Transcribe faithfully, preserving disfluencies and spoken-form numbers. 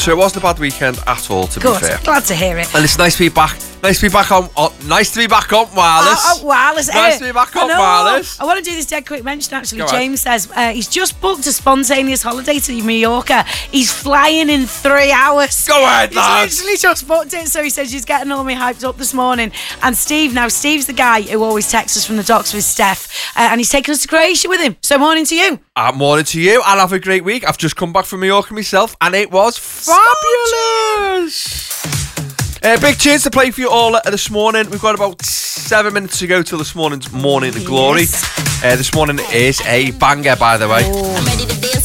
So it wasn't a bad weekend at all, to Good. be fair. Glad to hear it. And it's nice to be back. Nice to be back on. Oh, nice to be back on wireless. Oh, oh, wireless. Nice eh? to be back I on know. wireless. I want to do this dead quick mention, actually. Go on. James says uh, he's just booked a spontaneous holiday to Mallorca. He's flying in three hours. Go ahead, He's lads. literally just booked it, so he says he's getting all me hyped up this morning. And Steve, now Steve's the guy who always texts us from the docks with Steph, uh, and he's taking us to Croatia with him. So morning to you. Uh, morning to you. I'll have a great week. I've just come back from Mallorca myself, and it was fabulous. Uh, big tunes to play for you all uh, this morning. We've got about seven minutes to go till this morning's Morning of Glory. Yes. Uh, this morning is a banger, by the way. Oh.